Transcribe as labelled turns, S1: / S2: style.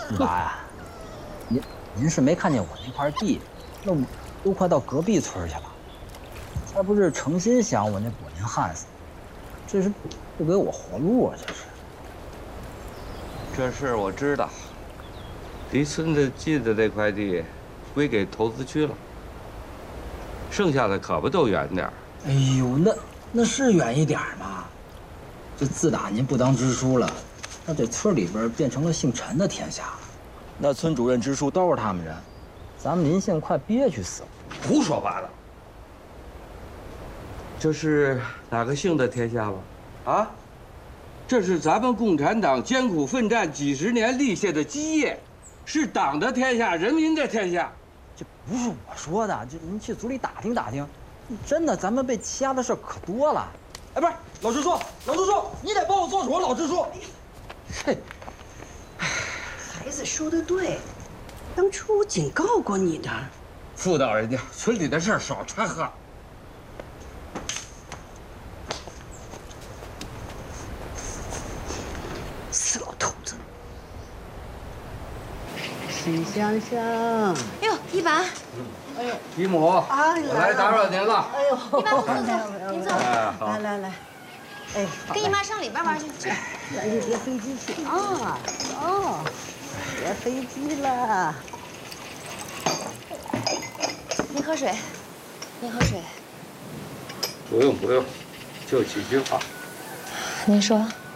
S1: 爸呀，您是没看见我那块地，那都快到隔壁村去了，才不是诚心想我那果您旱死，这是不给我活路啊！这是。
S2: 这事我知道，离村子近的那块地归给投资区了，剩下的可不都远点儿。
S1: 哎呦，那是远一点吗？这自打您不当支书了，那这村里边变成了姓陈的天下了。那村主任、支书都是他们人，咱们邻县快憋屈死了。
S2: 胡说八道！这是哪个姓的天下吧？啊，这是咱们共产党艰苦奋战几十年立下的基业，是党的天下，人民的天下。
S1: 这不是我说的，这您去组里打听打听，真的，咱们被欺压的事可多了。哎，不是，老支书，你得帮我做主，老支书。嘿，
S3: 孩子说的对，当初我警告过你的。
S2: 妇道人家，村里的事儿少掺和。
S3: 死老头子！
S4: 喜香香，
S5: 哎呦，一把，
S2: 姨母，我来打扰您了。
S4: 哎呦，
S5: 一把，坐，您坐。
S2: 哎，好。
S4: 来，哎，
S5: 跟姨妈上里边玩去。
S4: 咱就别飞机去啊！哦，别飞机了。
S5: 您喝水，您喝水。
S2: 不用，就几句话。
S5: 您说。